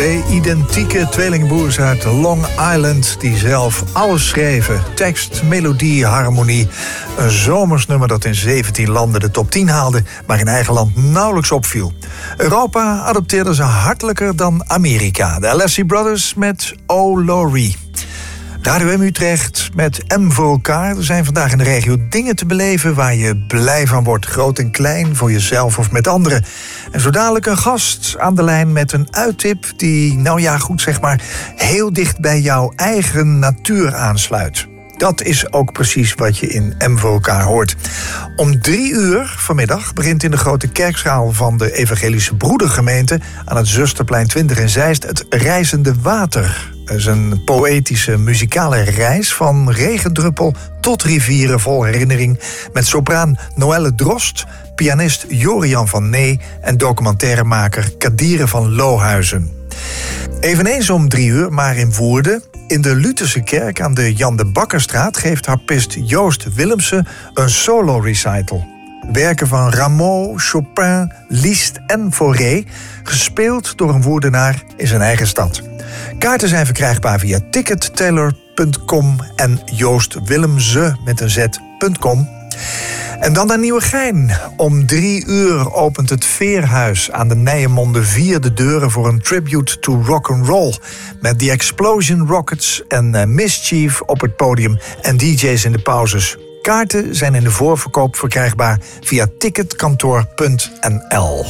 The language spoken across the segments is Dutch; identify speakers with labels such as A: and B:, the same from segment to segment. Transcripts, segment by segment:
A: Twee identieke tweelingbroers uit Long Island die zelf alles schreven. Tekst, melodie, harmonie. Een zomersnummer dat in 17 landen de top 10 haalde, maar in eigen land nauwelijks opviel. Europa adopteerde ze hartelijker dan Amerika. De Alessi Brothers met Oh Laurie. Radio M Utrecht met M voor elkaar. Er zijn vandaag in de regio dingen te beleven waar je blij van wordt. Groot en klein, voor jezelf of met anderen. En zo dadelijk een gast aan de lijn met een uittip die, nou ja, goed zeg maar, heel dicht bij jouw eigen natuur aansluit. Dat is ook precies wat je in M voor elkaar hoort. Om 3:00 vanmiddag begint in de grote kerkzaal van de Evangelische Broedergemeente aan het Zusterplein 20 in Zeist het Reizende Water. Dat is een poëtische muzikale reis van regendruppel tot rivieren vol herinnering met sopraan Noelle Drost, pianist Jorian van Nee en documentairemaker Kadire van Lohuizen. Eveneens om 3:00, maar in Woerden, in de Lutherse kerk aan de Jan de Bakkerstraat geeft harpist Joost Willemsen een solo recital. Werken van Rameau, Chopin, Liszt en Fauré, gespeeld door een Woerdenaar in zijn eigen stad. Kaarten zijn verkrijgbaar via ticketteller.com en joostwillemse met een z.com. En dan naar Nieuwegein. Om 3:00 opent het Veerhuis aan de Nijenmonde 4 de deuren voor een tribute to rock'n'roll. Met The Explosion Rockets en Mischief op het podium en DJ's in de pauzes. Kaarten zijn in de voorverkoop verkrijgbaar via ticketkantoor.nl.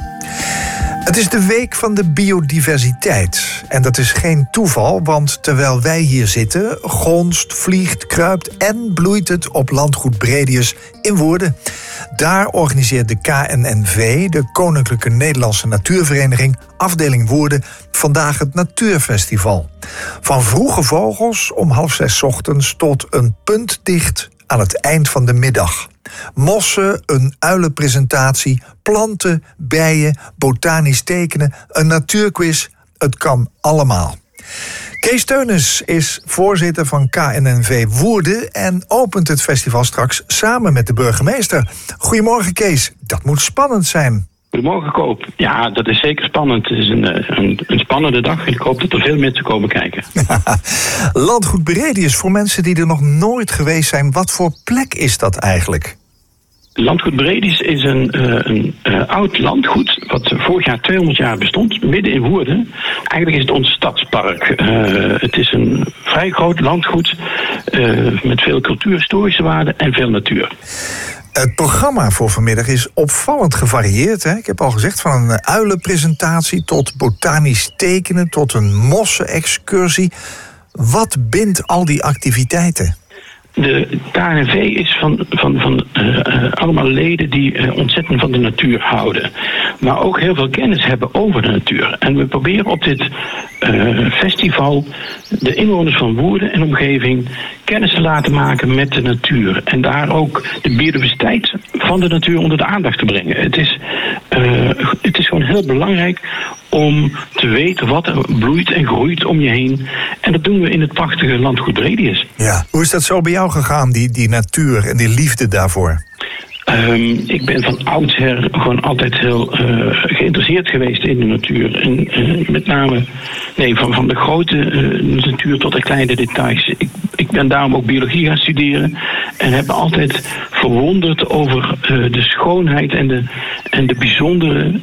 A: Het is de week van de biodiversiteit. En dat is geen toeval, want terwijl wij hier zitten, gonst, vliegt, kruipt en bloeit het op landgoed Bredius in Woerden. Daar organiseert de KNNV, de Koninklijke Nederlandse Natuurvereniging, afdeling Woerden, vandaag het Natuurfestival. Van vroege vogels om 5:30 ochtends tot een punt dicht aan het eind van de middag. Mossen, een uilenpresentatie, planten, bijen, botanisch tekenen, een natuurquiz. Het kan allemaal. Kees Teunis is voorzitter van KNNV Woerden en opent het festival straks samen met de burgemeester. Goedemorgen Kees, dat moet spannend zijn.
B: Goedemorgen Koop. Ja, dat is zeker spannend. Het is een spannende dag en ik hoop dat er veel mensen komen kijken.
A: Landgoed Bredius, voor mensen die er nog nooit geweest zijn, wat voor plek is dat eigenlijk?
B: Landgoed Bredius is een oud landgoed wat vorig jaar 200 jaar bestond, midden in Woerden. Eigenlijk is het ons stadspark. Het is een vrij groot landgoed met veel cultuurhistorische waarden en veel natuur.
A: Het programma voor vanmiddag is opvallend gevarieerd. Hè? Ik heb al gezegd, van een uilenpresentatie tot botanisch tekenen, tot een mossenexcursie. Wat bindt al die activiteiten?
B: De KNNV is van allemaal leden die ontzettend van de natuur houden. Maar ook heel veel kennis hebben over de natuur. En we proberen op dit festival de inwoners van Woerden en omgeving kennis te laten maken met de natuur. En daar ook de biodiversiteit van de natuur onder de aandacht te brengen. Het is gewoon heel belangrijk om te weten wat er bloeit en groeit om je heen. En dat doen we in het prachtige landgoed Bredius.
A: Ja, hoe is dat zo bij jou gegaan, die natuur en die liefde daarvoor?
B: Ik ben van oudsher gewoon altijd heel geïnteresseerd geweest in de natuur. En met name van de grote natuur tot de kleine details. Ik ben daarom ook biologie gaan studeren. En heb me altijd verwonderd over de schoonheid en de bijzondere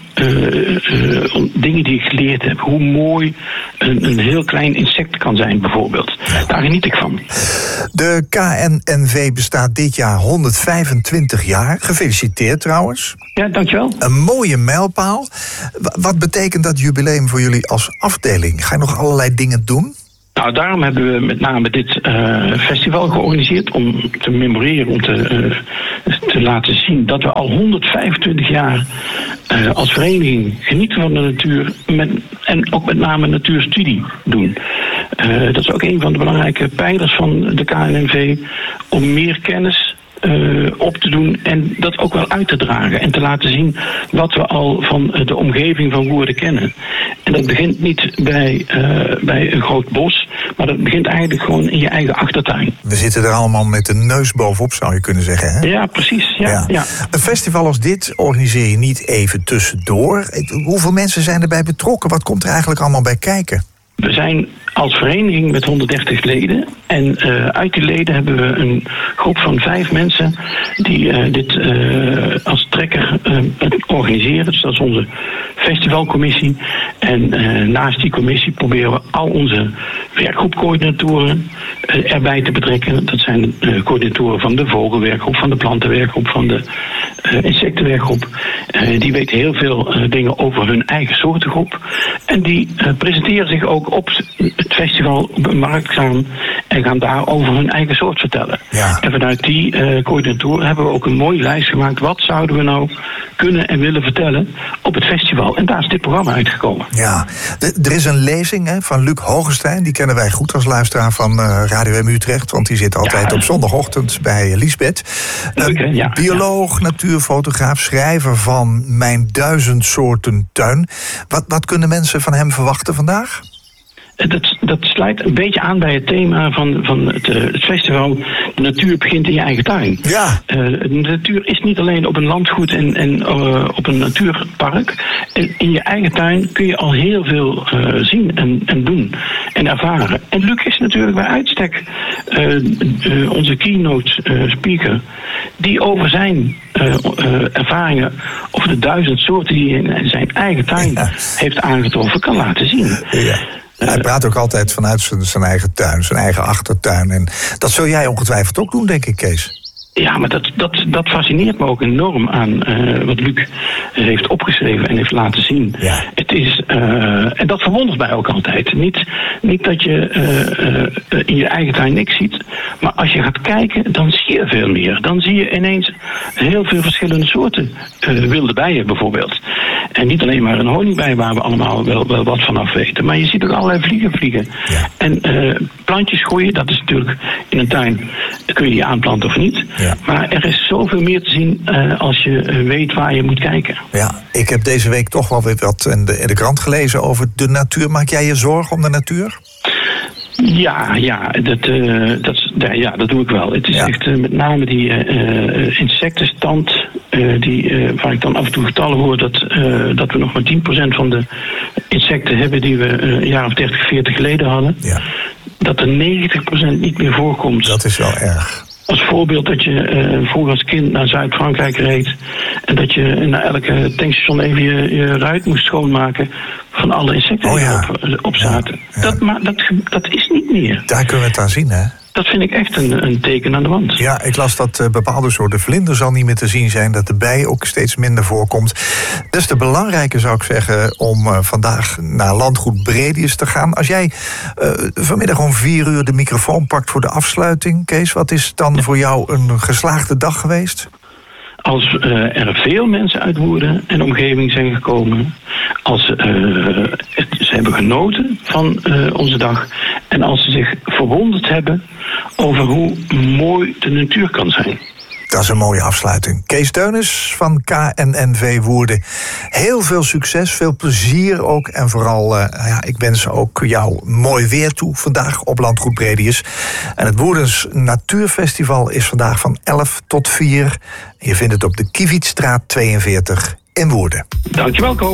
B: dingen die ik geleerd heb. Hoe mooi een heel klein insect kan zijn bijvoorbeeld. Daar geniet ik van.
A: De KNNV bestaat dit jaar 125 jaar. Gefeliciteerd trouwens.
B: Ja, dankjewel.
A: Een mooie mijlpaal. Wat betekent dat jubileum voor jullie als afdeling? Ga je nog allerlei dingen doen?
B: Nou, daarom hebben we met name dit festival georganiseerd om te memoreren, om te laten zien dat we al 125 jaar als vereniging genieten van de natuur en ook met name natuurstudie doen. Dat is ook een van de belangrijke pijlers van de KNNV om meer kennis op te doen en dat ook wel uit te dragen en te laten zien wat we al van de omgeving van Woerden kennen. En dat begint niet bij een groot bos, maar dat begint eigenlijk gewoon in je eigen achtertuin.
A: We zitten er allemaal met de neus bovenop, zou je kunnen zeggen. Hè?
B: Ja, precies. Ja.
A: Een festival als dit organiseer je niet even tussendoor. Hoeveel mensen zijn erbij betrokken? Wat komt er eigenlijk allemaal bij kijken?
B: We zijn als vereniging met 130 leden. En uit die leden hebben we een groep van 5 mensen die dit als trekker organiseren. Dus dat is onze festivalcommissie. En naast die commissie proberen we al onze werkgroepcoördinatoren erbij te betrekken. Dat zijn coördinatoren van de vogelwerkgroep, van de plantenwerkgroep, van de insectenwerkgroep. Die weten heel veel dingen over hun eigen soortengroep. En die presenteren zich ook op het festival op een marktzaal en gaan daar over hun eigen soort vertellen. Ja. En vanuit die coördinatoren hebben we ook een mooie lijst gemaakt. Wat zouden we nou kunnen en willen vertellen op het festival? En daar is dit programma uitgekomen.
A: Ja, er is een lezing van Luc Hogestein. Die kennen wij goed als luisteraar van Radio M Utrecht. Want die zit altijd op zondagochtend bij Liesbeth. Bioloog, natuurfotograaf, schrijver van Mijn 1000 soorten tuin. Wat kunnen mensen van hem verwachten vandaag?
B: Dat sluit een beetje aan bij het thema van het festival. De natuur begint in je eigen tuin. Ja. De natuur is niet alleen op een landgoed en op een natuurpark. In je eigen tuin kun je al heel veel zien en doen en ervaren. En Luc is natuurlijk bij uitstek onze keynote speaker, die over zijn ervaringen over de 1000 soorten die hij in zijn eigen tuin heeft aangetroffen kan laten zien. Ja.
A: Hij praat ook altijd vanuit zijn eigen tuin, zijn eigen achtertuin. En dat zul jij ongetwijfeld ook doen, denk ik, Kees.
B: Ja, maar dat fascineert me ook enorm aan wat Luc heeft opgeschreven en heeft laten zien. Ja. Het is, en dat verwondert mij ook altijd. Niet dat je in je eigen tuin niks ziet, maar als je gaat kijken, dan zie je veel meer. Dan zie je ineens heel veel verschillende soorten wilde bijen bijvoorbeeld. En niet alleen maar een honingbij waar we allemaal wel wat vanaf weten. Maar je ziet ook allerlei vliegen. Ja. En plantjes groeien, dat is natuurlijk in een tuin, kun je die aanplanten of niet. Ja. Maar er is zoveel meer te zien als je weet waar je moet kijken.
A: Ja, ik heb deze week toch wel weer wat in de krant gelezen over de natuur. Maak jij je zorgen om de natuur?
B: Ja, dat doe ik wel. Het is echt met name die insectenstand, waar ik dan af en toe getallen hoor dat we nog maar 10% van de insecten hebben die we een jaar of 30, 40 geleden hadden. Ja. Dat er 90% niet meer voorkomt.
A: Dat is wel erg.
B: Als voorbeeld dat je vroeger als kind naar Zuid-Frankrijk reed en dat je na elke tankstation even je ruit moest schoonmaken van alle insecten die op zaten. Ja. Dat is niet meer.
A: Daar kunnen we het aan zien, hè?
B: Dat vind ik echt een teken aan de wand.
A: Ja, ik las dat bepaalde soorten vlinders al niet meer te zien zijn, dat de bij ook steeds minder voorkomt. Des te belangrijker zou ik zeggen om vandaag naar Landgoed Bredius te gaan. Als jij vanmiddag om 4 uur de microfoon pakt voor de afsluiting, Kees, wat is dan voor jou een geslaagde dag geweest?
B: Als er veel mensen uit Woerden en omgeving zijn gekomen, als ze hebben genoten van onze dag en als ze zich verwonderd hebben over hoe mooi de natuur kan zijn.
A: Dat is een mooie afsluiting. Kees Teunis van KNNV Woerden. Heel veel succes, veel plezier ook. En vooral, ik wens ook jou mooi weer toe vandaag op Landgoed Bredius. En het Woerdens Natuurfestival is vandaag van 11 tot 4. Je vindt het op de Kievietstraat 42 in Woerden.
B: Dankjewel, Ko.